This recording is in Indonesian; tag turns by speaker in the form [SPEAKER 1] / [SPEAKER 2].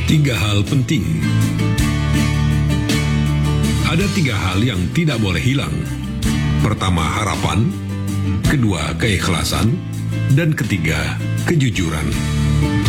[SPEAKER 1] Tiga hal penting. Ada tiga hal yang tidak boleh hilang. Pertama, harapan. Kedua, keikhlasan. Dan ketiga, kejujuran.